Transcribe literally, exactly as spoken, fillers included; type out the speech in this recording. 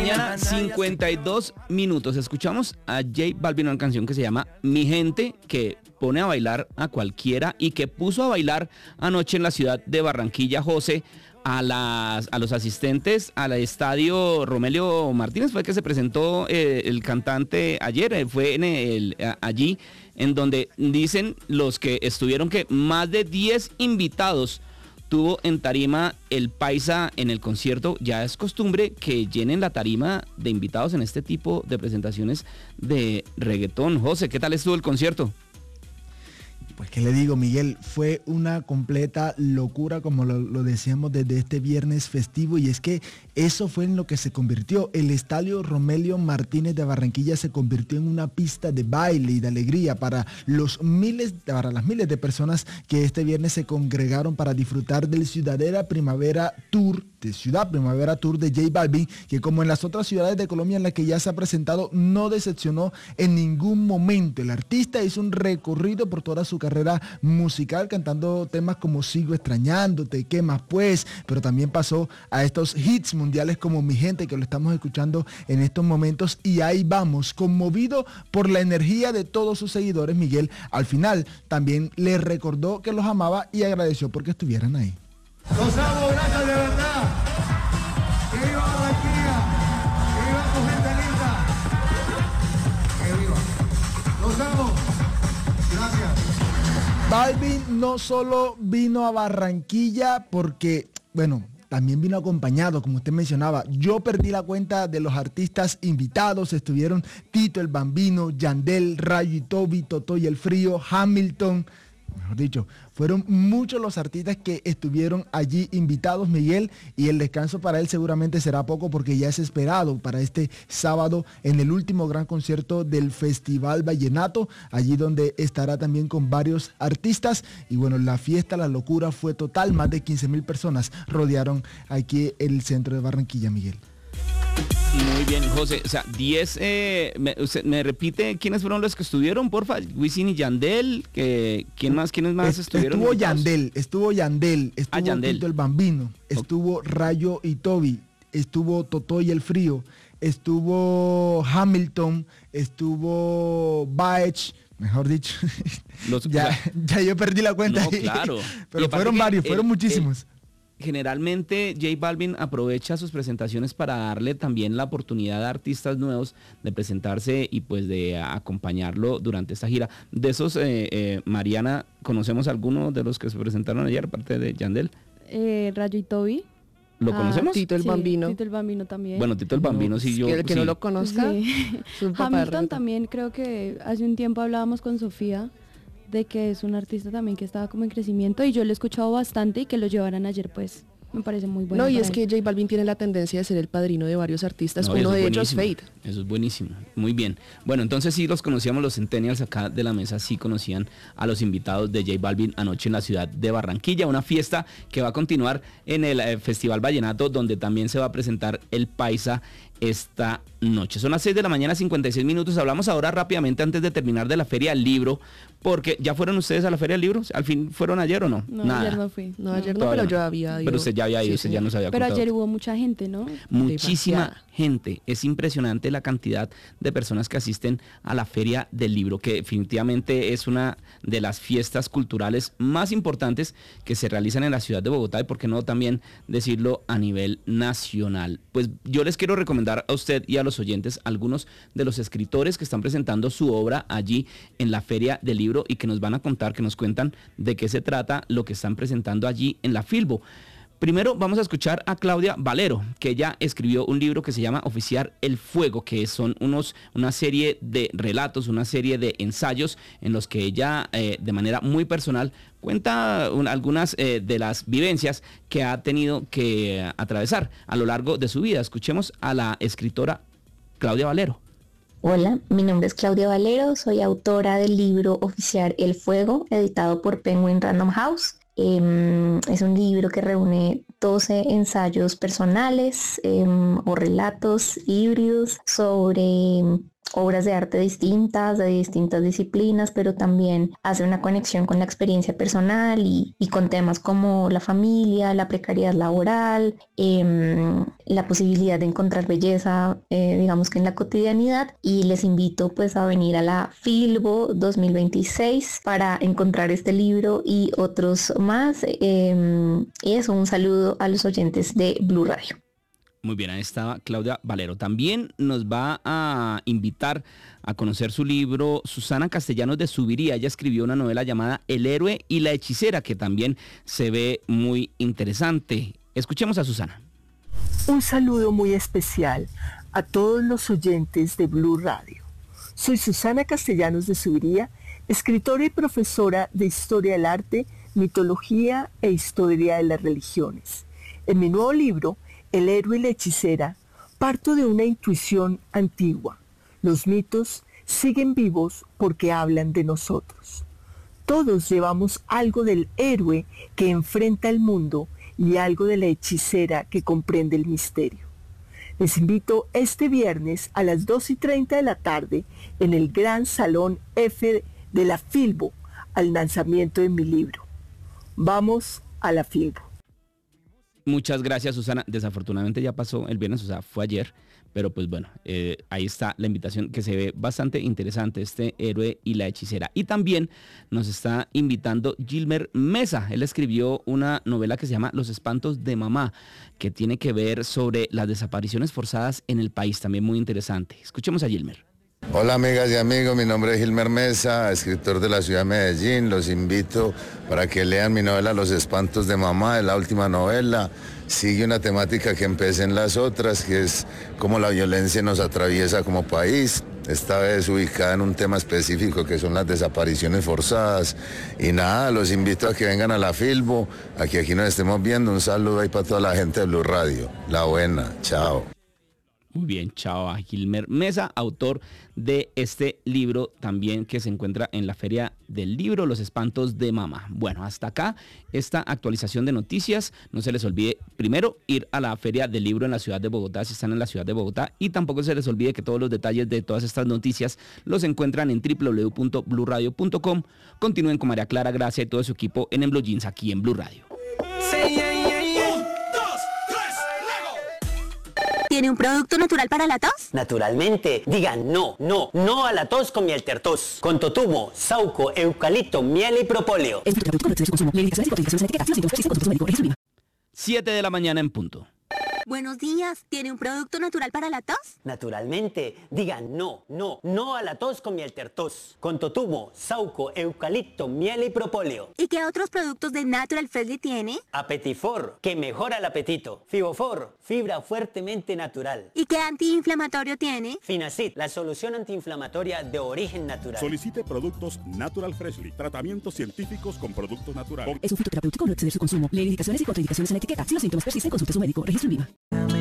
Mañana cincuenta y dos minutos. Escuchamos a J Balvin, una canción que se llama Mi Gente, que pone a bailar a cualquiera y que puso a bailar anoche en la ciudad de Barranquilla, José, a las a los asistentes al estadio Romelio Martínez. Fue que se presentó eh, el cantante ayer, eh, fue en el, a, allí en donde dicen los que estuvieron que más de diez invitados tuvo en tarima el Paisa en el concierto. Ya es costumbre que llenen la tarima de invitados en este tipo de presentaciones de reggaetón. José, ¿qué tal estuvo el concierto? Pues qué le digo, Miguel, fue una completa locura, como lo, lo decíamos desde este viernes festivo, y es que eso fue en lo que se convirtió. El estadio Romelio Martínez de Barranquilla se convirtió en una pista de baile y de alegría para los miles, para las miles de personas que este viernes se congregaron para disfrutar del Ciudadela Primavera Tour, de Ciudad Primavera Tour de J Balvin, que como en las otras ciudades de Colombia en las que ya se ha presentado, no decepcionó en ningún momento. El artista hizo un recorrido por toda su carrera musical, cantando temas como Sigo extrañándote, ¿qué más pues? Pero también pasó a estos hits mundiales como Mi Gente, que lo estamos escuchando en estos momentos, y ahí vamos, conmovido por la energía de todos sus seguidores. Miguel, al final, también les recordó que los amaba y agradeció porque estuvieran ahí. Los amo, gracias de verdad. Que viva Barranquilla, que viva tu gente linda. Que viva. Los amo. Gracias. Balvin no solo vino a Barranquilla porque, bueno, también vino acompañado, como usted mencionaba. Yo perdí la cuenta de los artistas invitados. Estuvieron Tito el Bambino, Yandel, Rayo y Toby, Totó y el Frío, Hamilton. Mejor dicho, fueron muchos los artistas que estuvieron allí invitados, Miguel, y el descanso para él seguramente será poco porque ya es esperado para este sábado en el último gran concierto del Festival Vallenato, allí donde estará también con varios artistas. Y bueno, la fiesta, la locura fue total, más de quince mil personas rodearon aquí el centro de Barranquilla, Miguel. Muy bien, José. O sea, diez, eh, me, usted, ¿me repite quiénes fueron los que estuvieron, porfa? Wisin y Yandel, que, ¿quién más, quiénes más estuvieron? Estuvo Yandel, estuvo Yandel, estuvo ah, Yandel. Tito el Bambino, estuvo Rayo y Toby, estuvo Totó y el Frío, estuvo Hamilton, estuvo Baech, mejor dicho. Los, ya, o sea, ya yo perdí la cuenta. No, claro. Pero fueron varios, fueron el, muchísimos. El, Generalmente J Balvin aprovecha sus presentaciones para darle también la oportunidad a artistas nuevos de presentarse y pues de acompañarlo durante esta gira. De esos, eh, eh, Mariana, ¿conocemos alguno de los que se presentaron ayer, aparte de Yandel? Eh, Rayo y Toby. ¿Lo ah, conocemos? Tito el sí, Bambino. Tito el Bambino también. Bueno, Tito el Bambino, sí, yo... El que sí. no lo conozca. Sí. Hamilton también, creo que hace un tiempo hablábamos con Sofía de que es un artista también que estaba como en crecimiento y yo lo he escuchado bastante y que lo llevaran ayer, pues me parece muy bueno. No, y es él. que J Balvin tiene la tendencia de ser el padrino de varios artistas, no, uno de ellos es Fate. Eso es buenísimo, muy bien. Bueno, entonces sí los conocíamos, los centennials acá de la mesa sí conocían a los invitados de J Balvin anoche en la ciudad de Barranquilla, una fiesta que va a continuar en el eh, Festival Vallenato, donde también se va a presentar el Paisa esta noche. Son las seis de la mañana, cincuenta y seis minutos. Hablamos ahora rápidamente antes de terminar de la Feria del Libro, porque ¿ya fueron ustedes a la Feria del Libro? ¿Al fin fueron ayer o no? No, Nada. ayer no fui. No, ayer no, pero no. yo había ido. Pero usted ya había ido, sí, usted sí. ya nos había Pero contado. ayer hubo mucha gente, ¿no? Muchísima Demasiada. gente. Es impresionante la cantidad de personas que asisten a la Feria del Libro, que definitivamente es una de las fiestas culturales más importantes que se realizan en la ciudad de Bogotá y por qué no también decirlo a nivel nacional. Pues yo les quiero recomendar a usted y a los oyentes algunos de los escritores que están presentando su obra allí en la Feria del Libro y que nos van a contar, que nos cuentan de qué se trata lo que están presentando allí en la Filbo. Primero vamos a escuchar a Claudia Valero, que ella escribió un libro que se llama Oficiar el Fuego, que son unos, una serie de relatos, una serie de ensayos en los que ella eh, de manera muy personal cuenta un, algunas eh, de las vivencias que ha tenido que eh, atravesar a lo largo de su vida. Escuchemos a la escritora Claudia Valero. Hola, mi nombre es Claudia Valero, soy autora del libro Oficiar el Fuego, editado por Penguin Random House. Eh, es un libro que reúne doce ensayos personales eh, o relatos híbridos sobre obras de arte distintas, de distintas disciplinas, pero también hace una conexión con la experiencia personal y, y con temas como la familia, la precariedad laboral, eh, la posibilidad de encontrar belleza, eh, digamos que en la cotidianidad. Y les invito pues a venir a la Filbo dos mil veintiséis para encontrar este libro y otros más. Eh, y eso, un saludo a los oyentes de Blue Radio. Muy bien, ahí estaba Claudia Valero. También nos va a invitar a conocer su libro Susana Castellanos de Subiría. Ella escribió una novela llamada El héroe y la hechicera, que también se ve muy interesante. Escuchemos a Susana. Un saludo muy especial a todos los oyentes de Blue Radio. Soy Susana Castellanos de Subiría, escritora y profesora de Historia del Arte, Mitología e Historia de las Religiones. En mi nuevo libro, El héroe y la hechicera, parto de una intuición antigua. Los mitos siguen vivos porque hablan de nosotros. Todos llevamos algo del héroe que enfrenta el mundo y algo de la hechicera que comprende el misterio. Les invito este viernes a las dos y treinta de la tarde en el Gran Salón F de la Filbo al lanzamiento de mi libro. Vamos a la Filbo. Muchas gracias, Susana. Desafortunadamente ya pasó el viernes, o sea, fue ayer, pero pues bueno, eh, ahí está la invitación, que se ve bastante interesante, este héroe y la hechicera. Y también nos está invitando Gilmer Mesa. Él escribió una novela que se llama Los espantos de mamá, que tiene que ver sobre las desapariciones forzadas en el país, también muy interesante. Escuchemos a Gilmer. Hola amigas y amigos, mi nombre es Gilmer Mesa, escritor de la ciudad de Medellín. Los invito para que lean mi novela Los espantos de mamá, es la última novela. Sigue una temática que empecé en las otras, que es cómo la violencia nos atraviesa como país. Esta vez ubicada en un tema específico que son las desapariciones forzadas. Y nada, los invito a que vengan a la Filbo, a que aquí nos estemos viendo. Un saludo ahí para toda la gente de Blue Radio. La buena, chao. Muy bien, chao a Gilmer Mesa, autor de este libro también que se encuentra en la Feria del Libro, Los espantos de mamá. Bueno, hasta acá esta actualización de noticias. No se les olvide primero ir a la Feria del Libro en la ciudad de Bogotá, si están en la ciudad de Bogotá, y tampoco se les olvide que todos los detalles de todas estas noticias los encuentran en w w w punto blue radio punto com. Continúen con María Clara Gracia y todo su equipo en En Blue Jeans aquí en Blue Radio. ¿Tiene un producto natural para la tos? Naturalmente. Digan no, no, no a la tos con miel tertos. Con totumo, sauco, eucalipto, miel y propóleo. siete de la mañana en punto. Buenos días. ¿Tiene un producto natural para la tos? Naturalmente. Digan no, no, no a la tos con miel tertos. Con totumo, sauco, eucalipto, miel y propóleo. ¿Y qué otros productos de Natural Freshly tiene? Apetifor, que mejora el apetito. Fibofor, fibra fuertemente natural. ¿Y qué antiinflamatorio tiene? Finacid, la solución antiinflamatoria de origen natural. Solicite productos Natural Freshly. Tratamientos científicos con productos naturales. Es un fitoterapéutico, no exceder su consumo. Lee indicaciones y contraindicaciones en la etiqueta. Si los síntomas persisten, consulte a su médico. Registro en Viva.